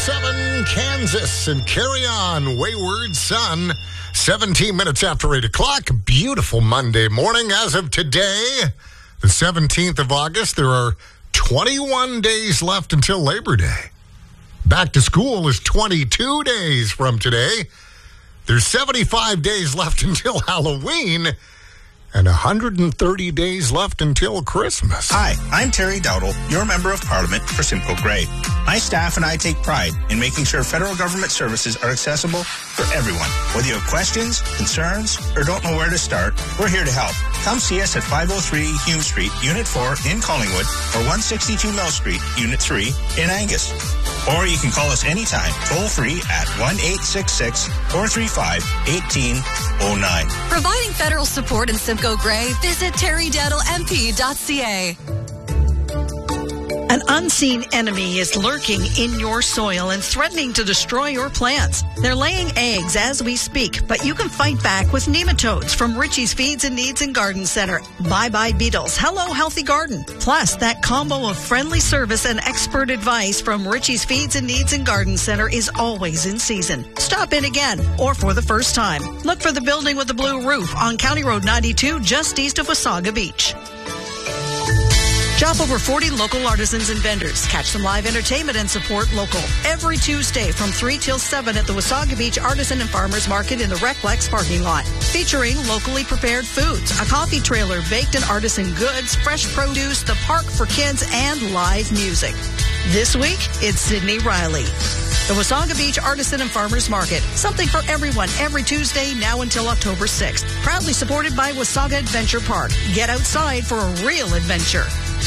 101.7 Kansas and Carry On, Wayward Son. 17 minutes after 8 o'clock. Beautiful Monday morning. As of today, the 17th of August, there are 21 days left until Labor Day. Back to school is 22 days from today. There's 75 days left until Halloween. And 130 days left until Christmas. Hi, I'm Terry Dowdle, your Member of Parliament for Simcoe Grey. My staff and I take pride in making sure federal government services are accessible for everyone. Whether you have questions, concerns, or don't know where to start, we're here to help. Come see us at 503 Hume Street, Unit 4 in Collingwood, or 162 Mill Street, Unit 3 in Angus. Or you can call us anytime, toll-free at 1-866-435-1809. Providing federal support in Simcoe Grey, visit terrydowdlemp.ca. An unseen enemy is lurking in your soil and threatening to destroy your plants. They're laying eggs as we speak, but you can fight back with nematodes from Richie's Feeds and Needs and Garden Center. Bye-bye beetles. Hello, healthy garden. Plus, that combo of friendly service and expert advice from Richie's Feeds and Needs and Garden Center is always in season. Stop in again or for the first time. Look for the building with the blue roof on County Road 92 just east of Wasaga Beach. Shop over 40 local artisans and vendors. Catch some live entertainment and support local. Every Tuesday from 3 till 7 at the Wasaga Beach Artisan and Farmers Market in the Reclex parking lot. Featuring locally prepared foods, a coffee trailer, baked and artisan goods, fresh produce, the park for kids, and live music. This week, it's Sydney Riley. The Wasaga Beach Artisan and Farmers Market. Something for everyone every Tuesday now until October 6th. Proudly supported by Wasaga Adventure Park. Get outside for a real adventure.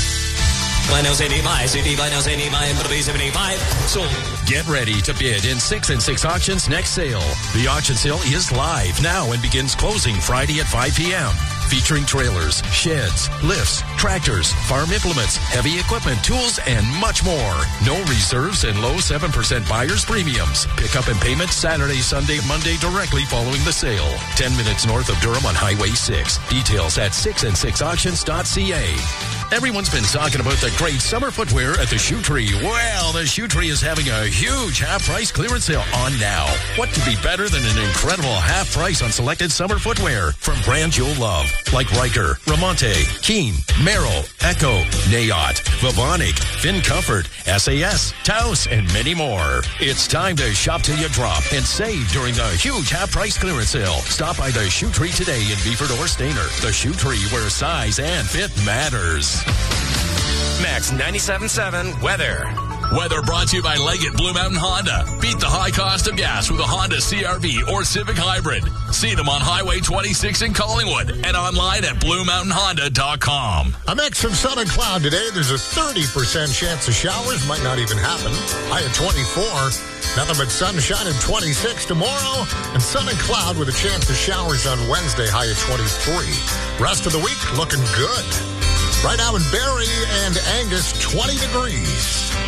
Get ready to bid in 6 and 6 Auctions next sale. The auction sale is live now and begins closing Friday at 5 p.m. Featuring trailers, sheds, lifts, tractors, farm implements, heavy equipment, tools, and much more. No reserves and low 7% buyer's premiums. Pick up and payment Saturday, Sunday, Monday directly following the sale. 10 minutes north of Durham on Highway 6. Details at 6and6auctions.ca. Everyone's been talking about the great summer footwear at the Shoe Tree. Well, the Shoe Tree is having a huge half-price clearance sale on now. What could be better than an incredible half price on selected summer footwear from brands you'll love, like Riker, Ramonte, Keen, Merrill, Echo, Nayot, Vivonic, Finn Comfort, SAS, Taos, and many more. It's time to shop till you drop and save during the huge half-price clearance sale. Stop by the Shoe Tree today in Beeford or Stainer. The Shoe Tree, where size and fit matters. Max 97.7 weather. Weather brought to you by Leggett Blue Mountain Honda. Beat the high cost of gas with a Honda CR-V or Civic Hybrid. See them on Highway 26 in Collingwood and online at BlueMountainHonda.com. A mix of sun and cloud today. There's a 30% chance of showers. Might not even happen. High at 24. Nothing but sunshine at 26 tomorrow. And sun and cloud with a chance of showers on Wednesday. High at 23. Rest of the week looking good. Right now in Barrie and Angus, 20 degrees.